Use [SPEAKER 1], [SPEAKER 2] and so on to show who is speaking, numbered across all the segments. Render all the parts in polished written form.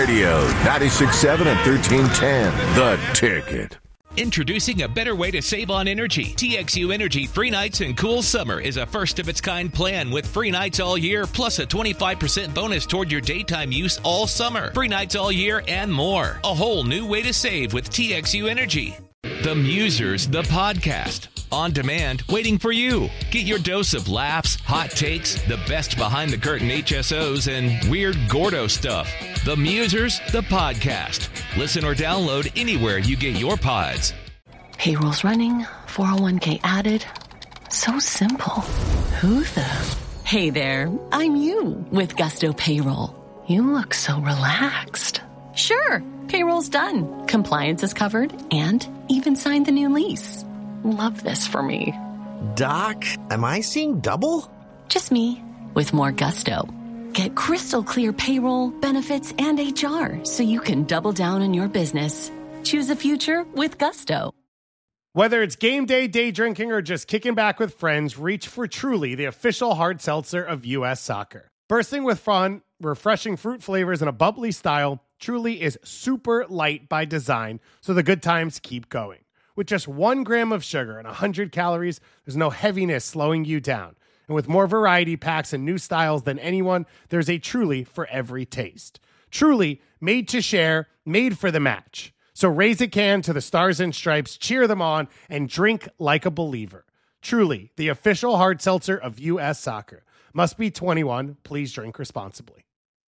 [SPEAKER 1] Radio, 96.7 and 1310. The Ticket.
[SPEAKER 2] Introducing a better way to save on energy. TXU Energy Free Nights and Cool Summer is a first-of-its-kind plan with free nights all year, plus a 25% bonus toward your daytime use all summer. Free nights all year and more. A whole new way to save with TXU Energy. The Musers, the podcast. On demand, waiting for you. Get your dose of laughs, hot takes, the best behind-the-curtain HSOs, and weird Gordo stuff. The Musers, the podcast. Listen or download anywhere you get your pods.
[SPEAKER 3] Payroll's running, 401k added. So simple. Who the?
[SPEAKER 4] Hey there, I'm you with Gusto Payroll.
[SPEAKER 3] You look so relaxed.
[SPEAKER 4] Sure, payroll's done. Compliance is covered and even signed the new lease.
[SPEAKER 3] Love this for me.
[SPEAKER 5] Doc, am I seeing double?
[SPEAKER 4] Just me with more Gusto. Get crystal clear payroll, benefits, and HR so you can double down on your business. Choose a future with Gusto.
[SPEAKER 6] Whether it's game day, day drinking, or just kicking back with friends, reach for Truly, the official hard seltzer of U.S. soccer. Bursting with fun, refreshing fruit flavors, and a bubbly style, Truly is super light by design, so the good times keep going. With just 1 gram of sugar and 100 calories, there's no heaviness slowing you down. And with more variety packs and new styles than anyone, there's a Truly for every taste. Truly, made to share, made for the match. So raise a can to the Stars and Stripes, cheer them on, and drink like a believer. Truly, the official hard seltzer of U.S. soccer. Must be 21. Please drink responsibly.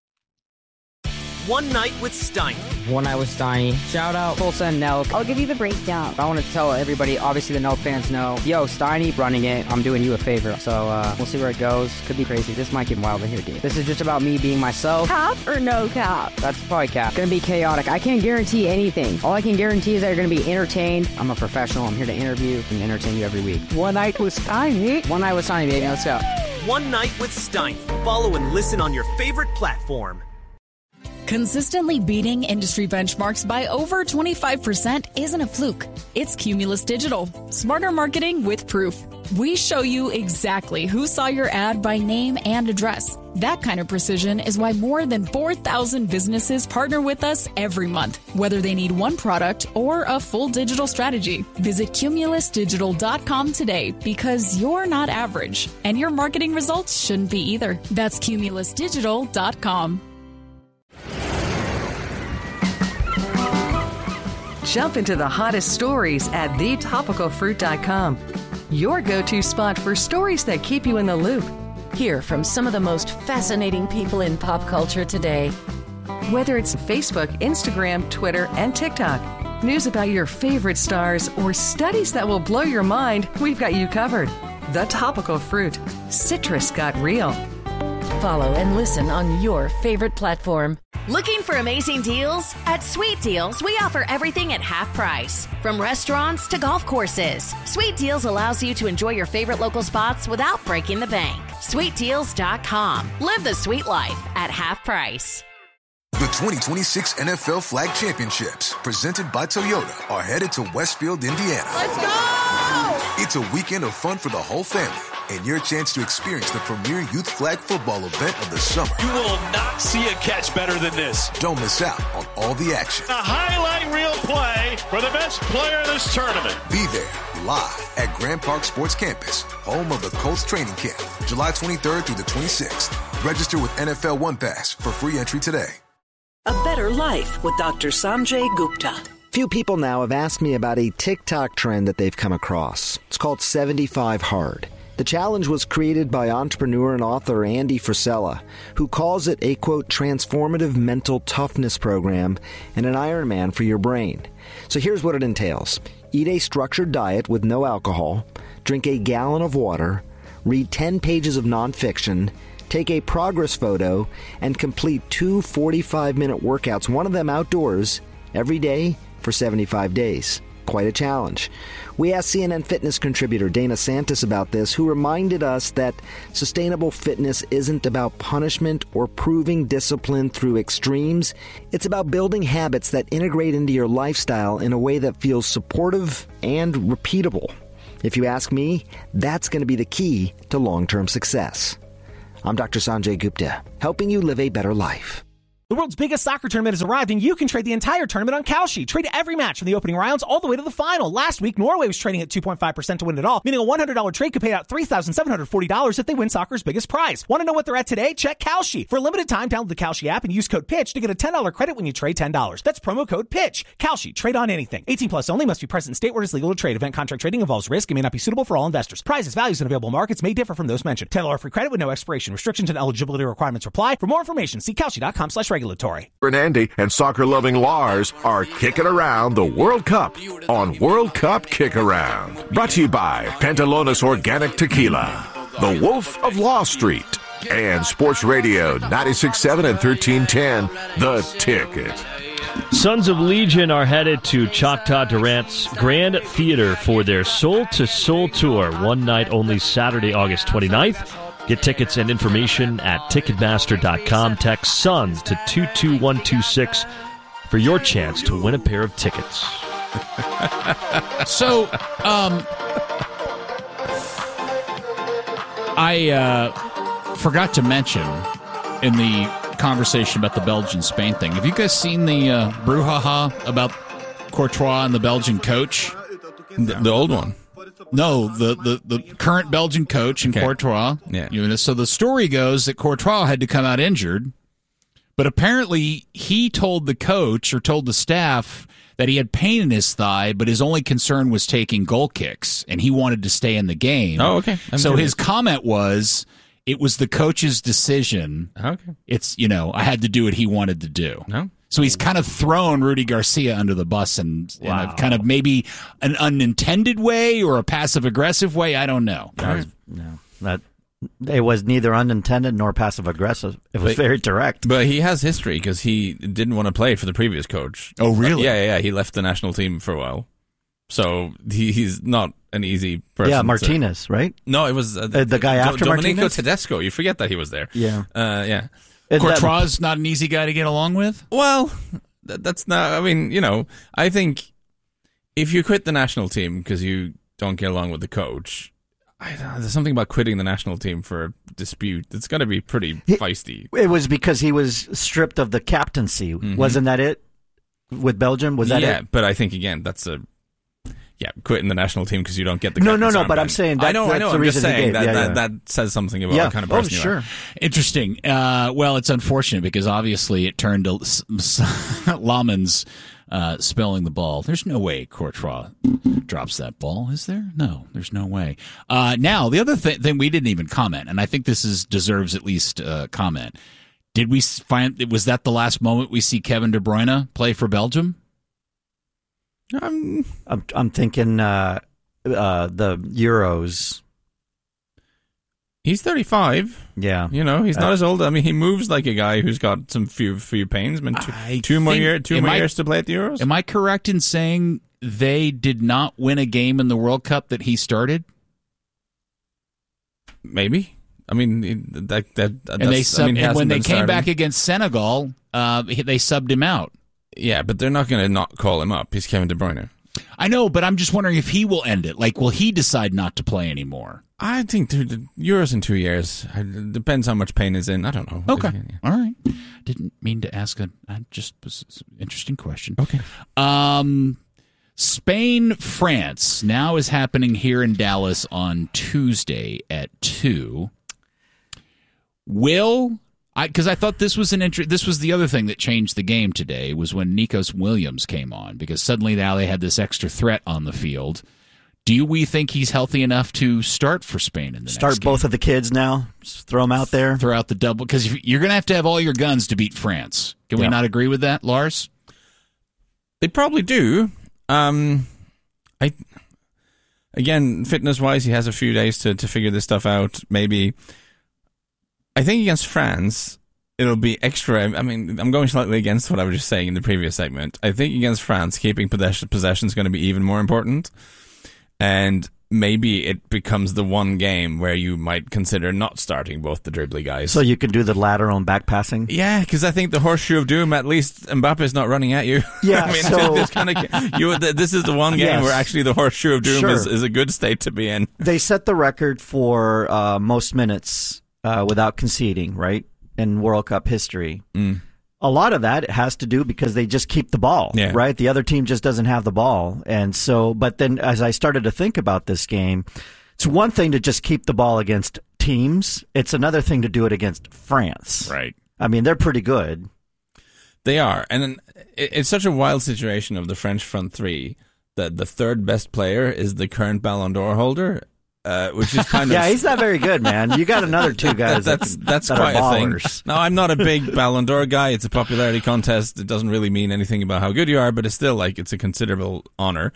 [SPEAKER 7] One Night with Steiny.
[SPEAKER 8] One Night with Steiny. Shout out Tulsa and Nelk.
[SPEAKER 9] I'll give you the breakdown.
[SPEAKER 8] I want to tell everybody, obviously the Nelk fans know, yo, Steiny running it, I'm doing you a favor. So we'll see where it goes. Could be crazy. This might get wild in here, dude. This is just about me being myself.
[SPEAKER 9] Cap or no cap?
[SPEAKER 8] That's probably cap. Gonna be chaotic. I can't guarantee anything. All I can guarantee is that you're gonna be entertained. I'm a professional. I'm here to interview and entertain you every week.
[SPEAKER 9] One Night with Steiny.
[SPEAKER 8] One Night with Steiny, baby. Let's go.
[SPEAKER 7] One Night with Steiny. Follow and listen on your favorite platform.
[SPEAKER 10] Consistently beating industry benchmarks by over 25% isn't a fluke. It's Cumulus Digital. Smarter marketing with proof. We show you exactly who saw your ad by name and address. That kind of precision is why more than 4,000 businesses partner with us every month, whether they need one product or a full digital strategy. Visit cumulusdigital.com today because you're not average, and your marketing results shouldn't be either. That's cumulusdigital.com.
[SPEAKER 11] Jump into the hottest stories at thetopicalfruit.com. Your go-to spot for stories that keep you in the loop.
[SPEAKER 12] Hear from some of the most fascinating people in pop culture today.
[SPEAKER 11] Whether it's Facebook, Instagram, Twitter, and TikTok, news about your favorite stars, or studies that will blow your mind, we've got you covered. The Topical Fruit. Citrus got real.
[SPEAKER 12] Follow and listen on your favorite platform.
[SPEAKER 13] Looking for amazing deals? At Sweet Deals, we offer everything at half price. From restaurants to golf courses, Sweet Deals allows you to enjoy your favorite local spots without breaking the bank. SweetDeals.com. Live the sweet life at half price.
[SPEAKER 14] The 2026 NFL Flag Championships, presented by Toyota, are headed to Westfield, Indiana.
[SPEAKER 15] Let's go!
[SPEAKER 14] It's a weekend of fun for the whole family, and your chance to experience the premier youth flag football event of the summer.
[SPEAKER 16] You will not see a catch better than this.
[SPEAKER 14] Don't miss out on all the action.
[SPEAKER 16] A highlight reel play for the best player of this tournament.
[SPEAKER 14] Be there live at Grand Park Sports Campus, home of the Colts training camp, July 23rd through the 26th. Register with NFL One Pass for free entry today.
[SPEAKER 17] A Better Life with Dr. Sanjay Gupta.
[SPEAKER 18] Few people now have asked me about a TikTok trend that they've come across. It's called 75 Hard. The challenge was created by entrepreneur and author Andy Frisella, who calls it a, quote, transformative mental toughness program and an Ironman for your brain. So here's what it entails. Eat a structured diet with no alcohol, drink a gallon of water, read 10 pages of nonfiction, take a progress photo, and complete 2 45-minute workouts, one of them outdoors, every day for 75 days. Quite a challenge. We asked CNN Fitness contributor Dana Santis about this, who reminded us that sustainable fitness isn't about punishment or proving discipline through extremes. It's about building habits that integrate into your lifestyle in a way that feels supportive and repeatable. If you ask me, that's going to be the key to long-term success. I'm Dr. Sanjay Gupta, helping you live a better life.
[SPEAKER 15] The world's biggest soccer tournament has arrived, and you can trade the entire tournament on Kalshi. Trade every match from the opening rounds all the way to the final. Last week, Norway was trading at 2.5% to win it all, meaning a $100 trade could pay out $3,740 if they win soccer's biggest prize. Want to know what they're at today? Check Kalshi. For a limited time, download the Kalshi app and use code PITCH to get a $10 credit when you trade $10. That's promo code PITCH. Kalshi. Trade on anything. 18 plus only. Must be present in state where it's legal to trade. Event contract trading involves risk and may not be suitable for all investors. Prizes, values, and available markets may differ from those mentioned. $10 free credit with no expiration. Restrictions and eligibility requirements apply. For more information, see Kalshi.com/regulatory.
[SPEAKER 1] Andy and soccer-loving Lars are kicking around the World Cup on World Cup Kick Around. Brought to you by Pantalones Organic Tequila, The Wolf of Law Street, and Sports Radio 96.7 and 1310, The Ticket.
[SPEAKER 19] Sons of Legion are headed to Choctaw Durant's Grand Theater for their Soul to Soul Tour, one night only, Saturday, August 29th. Get tickets and information at Ticketmaster.com. Text SONS to 22126 for your chance to win a pair of tickets.
[SPEAKER 20] So, I forgot to mention in the conversation about the Belgian-Spain thing, have you guys seen the brouhaha about Courtois and the Belgian coach?
[SPEAKER 21] The old one?
[SPEAKER 20] No, the current Belgian coach and Courtois.
[SPEAKER 21] Yeah.
[SPEAKER 20] So the story goes that Courtois had to come out injured, but apparently he told the coach or told the staff that he had pain in his thigh, but his only concern was taking goal kicks, and he wanted to stay in the game.
[SPEAKER 21] Oh, okay.
[SPEAKER 20] So his comment was, it was the coach's decision.
[SPEAKER 21] Okay.
[SPEAKER 20] It's, I had to do what he wanted to do.
[SPEAKER 21] No.
[SPEAKER 20] So he's kind of thrown Rudy Garcia under the bus in a kind of maybe an unintended way or a passive-aggressive way. I don't know.
[SPEAKER 22] It was neither unintended nor passive-aggressive. It was very direct.
[SPEAKER 21] But he has history because he didn't want to play for the previous coach.
[SPEAKER 20] Oh, really?
[SPEAKER 21] Yeah. He left the national team for a while. So he's not an easy person.
[SPEAKER 22] Yeah, Martinez, right?
[SPEAKER 21] No, it was
[SPEAKER 22] the guy after
[SPEAKER 21] Domenico
[SPEAKER 22] Martinez?
[SPEAKER 21] Tedesco. You forget that he was there.
[SPEAKER 22] Yeah.
[SPEAKER 21] Yeah.
[SPEAKER 20] Courtois not an easy guy to get along with?
[SPEAKER 21] Well, that's not... I mean, I think if you quit the national team because you don't get along with the coach... there's something about quitting the national team for a dispute. It's got to be pretty feisty.
[SPEAKER 22] It was because he was stripped of the captaincy. Mm-hmm. Wasn't that it? With Belgium? Was that it?
[SPEAKER 21] Yeah, but I think, again, that's quitting the national team because you don't get the
[SPEAKER 22] No, but I'm saying that's
[SPEAKER 21] I know.
[SPEAKER 22] the
[SPEAKER 21] I'm
[SPEAKER 22] reation
[SPEAKER 21] just saying
[SPEAKER 22] he gave.
[SPEAKER 21] that says something about what kind of person you
[SPEAKER 22] sure.
[SPEAKER 21] are.
[SPEAKER 20] Interesting. Well, it's unfortunate because obviously it turned to Lamens spilling the ball. There's no way Courtois drops that ball, is there? No, there's no way. Now, the other thing we didn't even comment, and I think this deserves at least comment. Did we was that the last moment we see Kevin De Bruyne play for Belgium?
[SPEAKER 22] I'm thinking the Euros.
[SPEAKER 21] He's 35.
[SPEAKER 22] Yeah,
[SPEAKER 21] he's not as old. I mean, he moves like a guy who's got some few pains. I mean, two more years to play at the Euros.
[SPEAKER 20] Am I correct in saying they did not win a game in the World Cup that he started?
[SPEAKER 21] Maybe. I mean,
[SPEAKER 20] when they came back against Senegal, they subbed him out.
[SPEAKER 21] Yeah, but they're not going to not call him up. He's Kevin De Bruyne.
[SPEAKER 20] I know, but I'm just wondering if he will end it. Like, will he decide not to play anymore?
[SPEAKER 21] I think the Euros in 2 years. It depends how much pain is in. I don't know.
[SPEAKER 20] Okay. All right. Didn't mean to ask an interesting question.
[SPEAKER 21] Okay.
[SPEAKER 20] Spain, France now is happening here in Dallas on Tuesday at 2. Because I thought this was this was the other thing that changed the game today was when Nikos Williams came on, because suddenly now they had this extra threat on the field. Do we think he's healthy enough to start for Spain in the next game?
[SPEAKER 22] Start both of the kids now? Just throw them out there?
[SPEAKER 20] Throw out the double, because you're going to have all your guns to beat France. Can we not agree with that, Lars?
[SPEAKER 21] They probably do. Again, fitness-wise, he has a few days to figure this stuff out. Maybe... I think against France, it'll be extra. I mean, I'm going slightly against what I was just saying in the previous segment. I think against France, keeping possession is going to be even more important. And maybe it becomes the one game where you might consider not starting both the dribbly guys.
[SPEAKER 22] So you can do the lateral and back passing?
[SPEAKER 21] Yeah, because I think the horseshoe of doom, at least Mbappe's not running at you.
[SPEAKER 22] Yeah,
[SPEAKER 21] I mean, this is the one game where actually the horseshoe of doom is a good state to be in.
[SPEAKER 22] They set the record for most minutes without conceding, right, in World Cup history. a lot of that has to do because they just keep the ball, right? The other team just doesn't have the ball. And so, but then as I started to think about this game, it's one thing to just keep the ball against teams. It's another thing to do it against France.
[SPEAKER 20] Right.
[SPEAKER 22] I mean, they're pretty good.
[SPEAKER 21] They are. And it's such a wild situation of the French front three that the third best player is the current Ballon d'Or holder. Which is kind of
[SPEAKER 22] yeah, he's not very good, man. You got another two guys.
[SPEAKER 21] That's
[SPEAKER 22] that
[SPEAKER 21] quite
[SPEAKER 22] are
[SPEAKER 21] a thing.
[SPEAKER 22] ballers.
[SPEAKER 21] Now, I'm not a big Ballon d'Or guy. It's a popularity contest. It doesn't really mean anything about how good you are, but it's still like it's a considerable honor.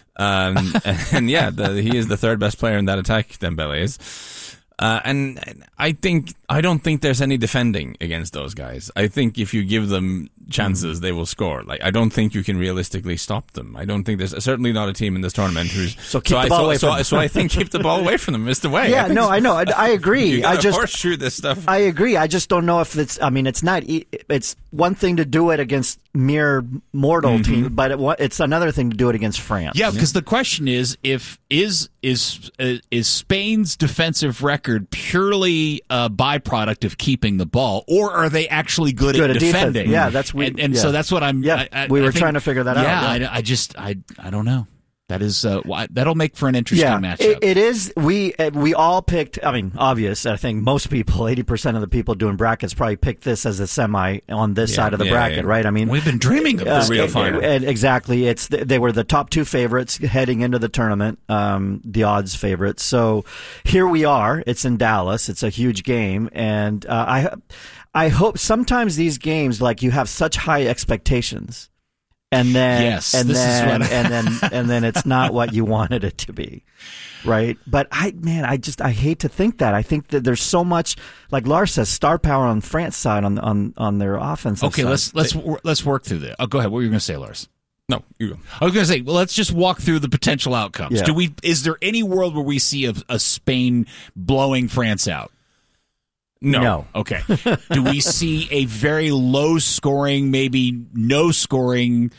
[SPEAKER 21] And yeah, he is the third best player in that attack. Dembele is. And I don't think there's any defending against those guys. I think if you give them chances, they will score. Like, I don't think you can realistically stop them. I don't think there's certainly not a team in this tournament who's
[SPEAKER 22] so keep the ball away from them.
[SPEAKER 21] So I think keep the ball away from them is the way.
[SPEAKER 22] Yeah, I know. I agree.
[SPEAKER 21] You gotta horseshoe this stuff.
[SPEAKER 22] I agree. I just don't know if it's. I mean, it's not. It's one thing to do it against mere mortal teams, but it's another thing to do it against France.
[SPEAKER 20] Yeah, because the question is, is Spain's defensive record purely a byproduct of keeping the ball, or are they actually good at defending?
[SPEAKER 22] Defense. Yeah, that's
[SPEAKER 20] so that's what I'm.
[SPEAKER 22] Yeah, we were trying to figure that out.
[SPEAKER 20] Yeah, I don't know. That is that'll make for an interesting matchup.
[SPEAKER 22] It is. We all picked. I mean, obvious. I think most people, 80% of the people doing brackets, probably picked this as a semi on this side of the bracket, right? I mean,
[SPEAKER 20] we've been dreaming of this real final.
[SPEAKER 22] Exactly. They were the top two favorites heading into the tournament, the odds favorites. So here we are. It's in Dallas. It's a huge game, and I hope sometimes these games, like, you have such high expectations. And then, and then it's not what you wanted it to be, right? But I hate to think that. I think that there's so much, like Lars says, star power on France side on their offense.
[SPEAKER 20] Okay, let's work through that. Oh, go ahead. What were you going to say, Lars?
[SPEAKER 21] No, you go.
[SPEAKER 20] I was going to say, well, let's just walk through the potential outcomes.
[SPEAKER 22] Yeah.
[SPEAKER 20] Is there any world where we see a Spain blowing France out?
[SPEAKER 22] No.
[SPEAKER 20] Okay. Do we see a very low scoring, maybe no scoring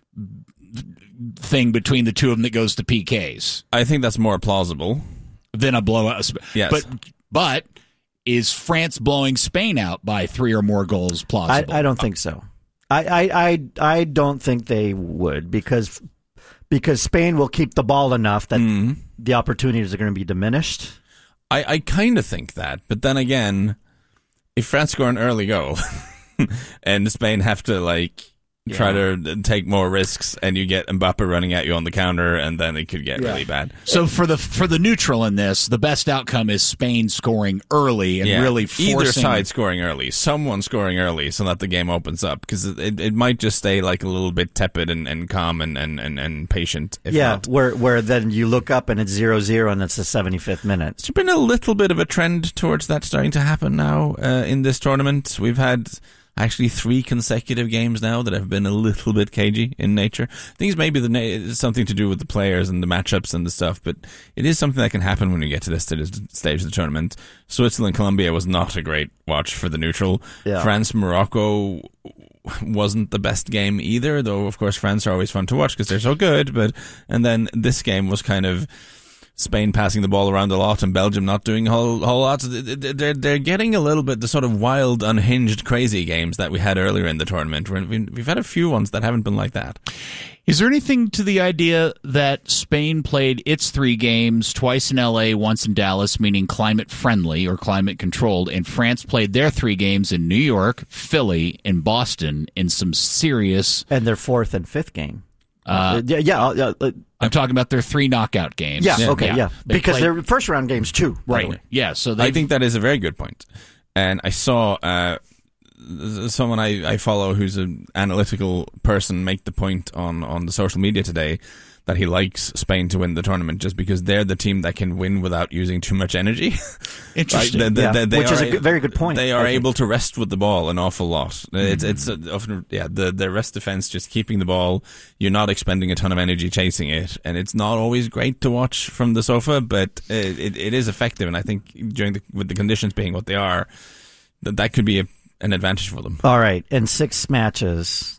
[SPEAKER 20] thing between the two of them that goes to PKs?
[SPEAKER 21] I think that's more plausible
[SPEAKER 20] than a blowout.
[SPEAKER 21] Yes.
[SPEAKER 20] But is France blowing Spain out by 3 or more goals plausible?
[SPEAKER 22] I don't think so. I don't think they would because Spain will keep the ball enough that the opportunities are going to be diminished.
[SPEAKER 21] I kind of think that, but then again, if France score an early goal and Spain have to try to take more risks, and you get Mbappe running at you on the counter, and then it could get really bad.
[SPEAKER 20] So for the neutral in this, the best outcome is Spain scoring early and really forcing
[SPEAKER 21] either side scoring early, someone scoring early, so that the game opens up, because it might just stay like a little bit tepid and calm and patient. If not.
[SPEAKER 22] Where then you look up and it's 0-0 and it's the 75th minute.
[SPEAKER 21] There's been a little bit of a trend towards that starting to happen now in this tournament. We've had actually 3 consecutive games now that have been a little bit cagey in nature. I think it's maybe something to do with the players and the matchups and the stuff, but it is something that can happen when you get to this stage of the tournament. Switzerland-Colombia was not a great watch for the neutral.
[SPEAKER 22] Yeah.
[SPEAKER 21] France-Morocco wasn't the best game either, though of course France are always fun to watch because they're so good. And then this game was kind of Spain passing the ball around a lot and Belgium not doing a whole lot. They're getting a little bit the sort of wild, unhinged, crazy games that we had earlier in the tournament. We've had a few ones that haven't been like that.
[SPEAKER 20] Is there anything to the idea that Spain played its 3 games, twice in LA, once in Dallas, meaning climate friendly or climate controlled, and France played their 3 games in New York, Philly, and Boston in some serious...
[SPEAKER 22] And their 4th and 5th game.
[SPEAKER 20] I'm talking about their 3 knockout games.
[SPEAKER 22] Yeah, okay, yeah. Because they're first round games too.
[SPEAKER 20] Right. Yeah, so
[SPEAKER 21] I think that is a very good point. And I saw someone I follow who's an analytical person make the point on the social media today that he likes Spain to win the tournament just because they're the team that can win without using too much energy.
[SPEAKER 20] Interesting.
[SPEAKER 22] Right? Which is a very good point.
[SPEAKER 21] They are able to rest with the ball an awful lot. It's often, the rest defense, just keeping the ball. You're not expending a ton of energy chasing it, and it's not always great to watch from the sofa, but it is effective, and I think with the conditions being what they are, that could be an advantage for them.
[SPEAKER 22] All right, in 6 matches,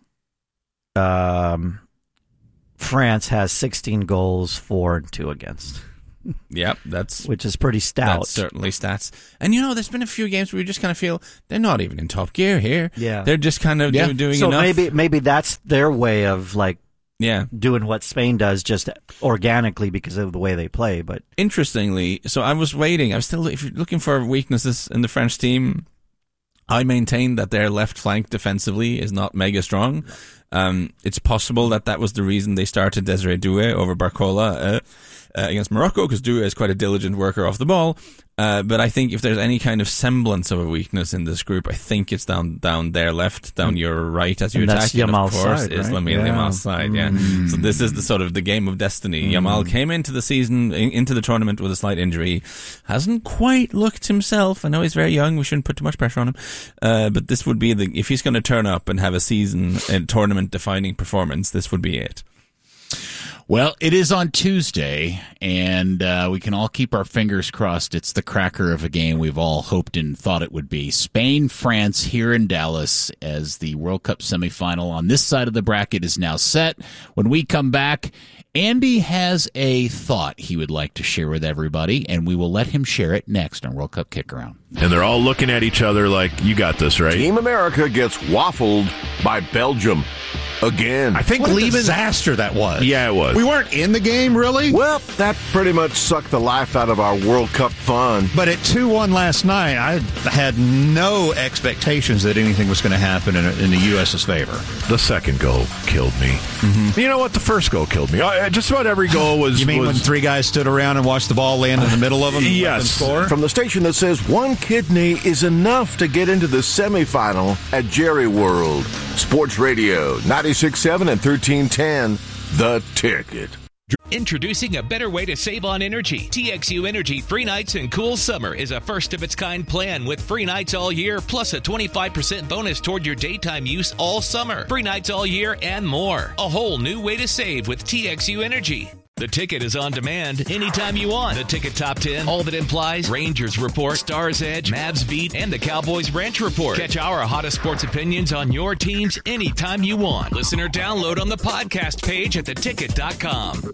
[SPEAKER 22] France has 16 goals for and 2 against.
[SPEAKER 21] Yep,
[SPEAKER 22] which is pretty stout.
[SPEAKER 21] That's certainly stats. And there's been a few games where you just kind of feel they're not even in top gear here.
[SPEAKER 22] Yeah,
[SPEAKER 21] they're just kind of doing
[SPEAKER 22] so
[SPEAKER 21] enough.
[SPEAKER 22] Maybe that's their way of doing what Spain does just organically because of the way they play. But
[SPEAKER 21] interestingly, so I was waiting. If you're looking for weaknesses in the French team, I maintain that their left flank defensively is not mega strong. It's possible that was the reason they started Desiree Doué over Barcola against Morocco, because Doué is quite a diligent worker off the ball. But I think if there's any kind of semblance of a weakness in this group, I think it's down their left, down your right as you attack.
[SPEAKER 22] That's Yamal's
[SPEAKER 21] of course,
[SPEAKER 22] side,
[SPEAKER 21] is
[SPEAKER 22] right?
[SPEAKER 21] Lamine Yamal's side. Yeah. So this is the sort of the game of destiny. Yamal came into the season, into the tournament with a slight injury, hasn't quite looked himself. I know he's very young. We shouldn't put too much pressure on him. But this would be if he's going to turn up and have a tournament-defining performance, this would be it.
[SPEAKER 20] Well, it is on Tuesday, and we can all keep our fingers crossed it's the cracker of a game we've all hoped and thought it would be. Spain-France here in Dallas as the World Cup semifinal on this side of the bracket is now set. When we come back, Andy has a thought he would like to share with everybody, and we will let him share it next on World Cup Kickaround.
[SPEAKER 1] And they're all looking at each other like, you got this, right? Team America gets waffled by Belgium again.
[SPEAKER 2] I think
[SPEAKER 1] what
[SPEAKER 2] a disaster that was.
[SPEAKER 1] Yeah, it was.
[SPEAKER 2] We weren't in the game, really?
[SPEAKER 1] Well, that pretty much sucked the life out of our World Cup fun.
[SPEAKER 2] But at 2-1 last night, I had no expectations that anything was going to happen in the U.S.'s favor.
[SPEAKER 1] The second goal killed me. Mm-hmm. You know what? The first goal killed me. Just about every goal was...
[SPEAKER 2] You mean when three guys stood around and watched the ball land in the middle of them?
[SPEAKER 1] Yes.
[SPEAKER 2] Score?
[SPEAKER 1] From the station that says one kidney is enough to get into the semifinal at Jerry World. Sports Radio, 96.7 and 1310, The Ticket.
[SPEAKER 3] Introducing a better way to save on energy. TXU Energy Free Nights and Cool Summer is a first-of-its-kind plan with free nights all year, plus a 25% bonus toward your daytime use all summer. Free nights all year and more. A whole new way to save with TXU Energy. The Ticket is on demand anytime you want. The Ticket Top 10, all that implies, Rangers Report, Stars Edge, Mavs Beat, and the Cowboys Ranch Report. Catch our hottest sports opinions on your teams anytime you want. Listen or download on the podcast page at theticket.com.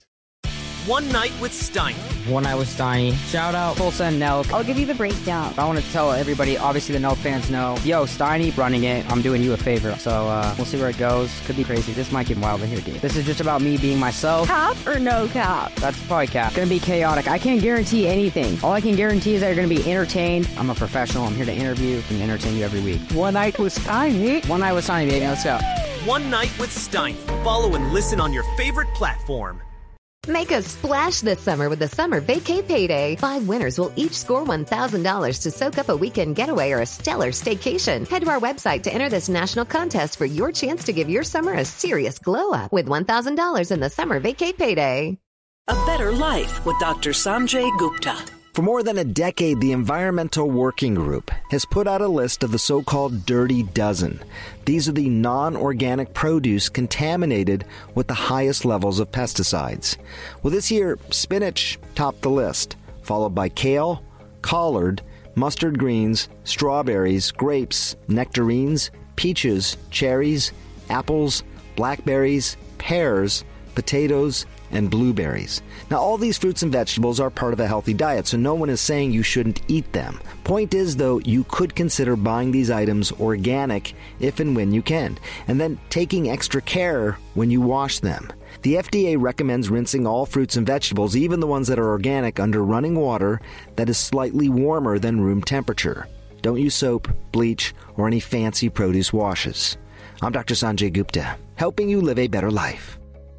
[SPEAKER 7] One Night with Steiny.
[SPEAKER 8] One Night with Steiny. Shout out Tulsa and Nelk.
[SPEAKER 9] I'll give you the breakdown.
[SPEAKER 8] I want to tell everybody, obviously the Nelk fans know, yo, Steiny running it. I'm doing you a favor. So we'll see where it goes. Could be crazy. This might get wilder here, dude. This is just about me being myself.
[SPEAKER 9] Cap or no cap?
[SPEAKER 8] That's probably cap. Gonna be chaotic. I can't guarantee anything. All I can guarantee is that you're gonna be entertained. I'm a professional. I'm here to interview and entertain you every week.
[SPEAKER 9] One Night with Steiny.
[SPEAKER 8] One Night with Steiny, baby. Let's go.
[SPEAKER 7] One Night with Steiny. Follow and listen on your favorite platform.
[SPEAKER 23] Make a splash this summer with the Summer Vacay Payday. 5 winners will each score $1,000 to soak up a weekend getaway or a stellar staycation. Head to our website to enter this national contest for your chance to give your summer a serious glow up with $1,000 in the Summer Vacay Payday.
[SPEAKER 17] A Better Life with Dr. Sanjay Gupta.
[SPEAKER 18] For more than a decade, the Environmental Working Group has put out a list of the so-called Dirty Dozen. These are the non-organic produce contaminated with the highest levels of pesticides. Well, this year, spinach topped the list, followed by kale, collard, mustard greens, strawberries, grapes, nectarines, peaches, cherries, apples, blackberries, pears, potatoes, and blueberries. Now, all these fruits and vegetables are part of a healthy diet, so no one is saying you shouldn't eat them. Point is, though, you could consider buying these items organic if and when you can, and then taking extra care when you wash them. The FDA recommends rinsing all fruits and vegetables, even the ones that are organic, under running water that is slightly warmer than room temperature. Don't use soap, bleach, or any fancy produce washes. I'm Dr. Sanjay Gupta, helping you live a better life.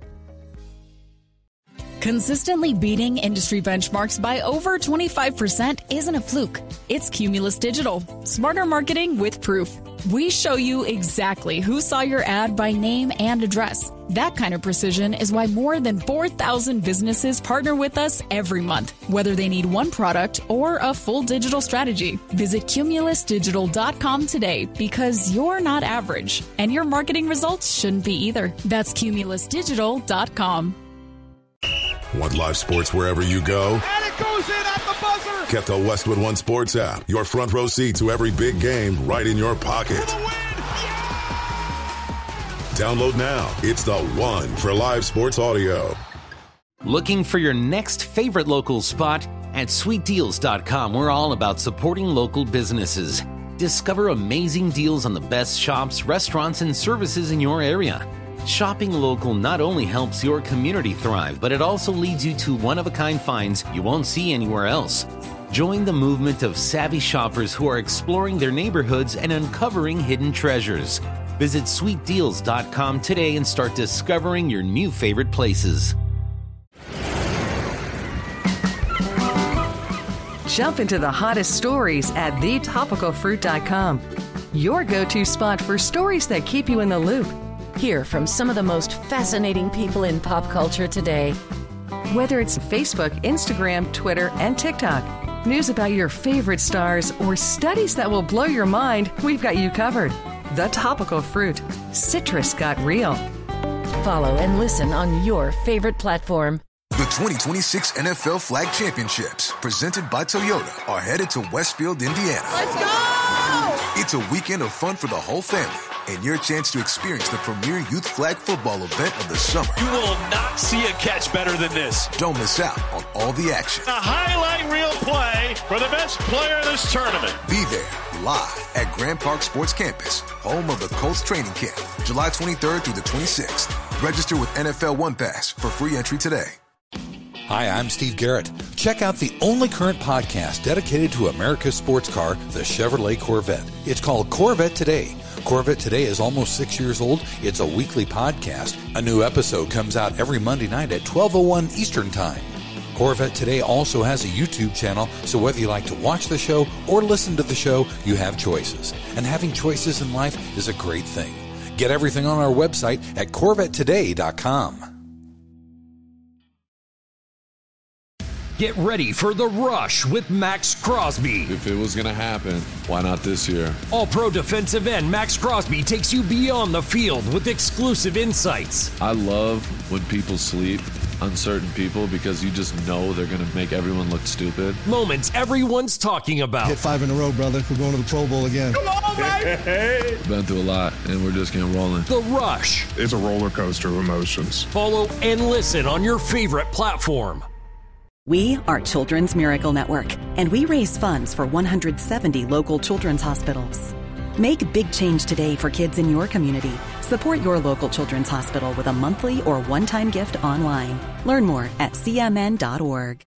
[SPEAKER 10] Consistently beating industry benchmarks by over 25% isn't a fluke. It's Cumulus Digital. Smarter marketing with proof. We show you exactly who saw your ad by name and address. That kind of precision is why more than 4,000 businesses partner with us every month, whether they need one product or a full digital strategy. Visit cumulusdigital.com today, because you're not average, and your marketing results shouldn't be either. That's cumulusdigital.com.
[SPEAKER 24] Want live sports wherever you go?
[SPEAKER 16] And it goes in at the buzzer!
[SPEAKER 24] Get the Westwood One Sports app. Your front row seat to every big game right in your pocket. Download now. It's the one for live sports audio.
[SPEAKER 4] Looking for your next favorite local spot? At SweetDeals.com, we're all about supporting local businesses. Discover amazing deals on the best shops, restaurants, and services in your area. Shopping local not only helps your community thrive, but it also leads you to one-of-a-kind finds you won't see anywhere else. Join the movement of savvy shoppers who are exploring their neighborhoods and uncovering hidden treasures. Visit SweetDeals.com today and start discovering your new favorite places.
[SPEAKER 5] Jump into the hottest stories at thetopicalfruit.com. Your go-to spot for stories that keep you in the loop.
[SPEAKER 12] Hear from some of the most fascinating people in pop culture today.
[SPEAKER 5] Whether it's Facebook, Instagram, Twitter, and TikTok, news about your favorite stars, or studies that will blow your mind, we've got you covered. The Topical Fruit. Citrus got real.
[SPEAKER 12] Follow and listen on your favorite platform.
[SPEAKER 14] The 2026 NFL Flag Championships, presented by Toyota, are headed to Westfield, Indiana.
[SPEAKER 6] Let's go!
[SPEAKER 14] It's a weekend of fun for the whole family and your chance to experience the premier youth flag football event of the summer.
[SPEAKER 16] You will not see a catch better than this.
[SPEAKER 14] Don't miss out on all the action.
[SPEAKER 16] A highlight reel play for the best player in this tournament.
[SPEAKER 14] Be there live at Grand Park Sports Campus, home of the Colts training camp, July 23rd through the 26th. Register with NFL One Pass for free entry today.
[SPEAKER 11] Hi, I'm Steve Garrett. Check out the only current podcast dedicated to America's sports car, the Chevrolet Corvette. It's called Corvette Today. Corvette Today is almost 6 years old. It's a weekly podcast. A new episode comes out every Monday night at 12:01 Eastern Time. Corvette Today also has a YouTube channel, so whether you like to watch the show or listen to the show, you have choices. And having choices in life is a great thing. Get everything on our website at CorvetteToday.com.
[SPEAKER 25] Get ready for the rush with Max Crosby.
[SPEAKER 26] If it was going to happen, why not this year?
[SPEAKER 25] All-pro defensive end Max Crosby takes you beyond the field with exclusive insights.
[SPEAKER 26] I love when people sleep, uncertain people, because you just know they're going to make everyone look stupid.
[SPEAKER 25] Moments everyone's talking about.
[SPEAKER 27] Hit 5 in a row, brother. We're going to the Pro Bowl again.
[SPEAKER 25] Come on, baby!
[SPEAKER 26] Been through a lot, and we're just getting rolling.
[SPEAKER 25] The Rush.
[SPEAKER 28] It's a roller coaster of emotions.
[SPEAKER 25] Follow and listen on your favorite platform.
[SPEAKER 29] We are Children's Miracle Network, and we raise funds for 170 local children's hospitals. Make big change today for kids in your community. Support your local children's hospital with a monthly or one-time gift online. Learn more at cmn.org.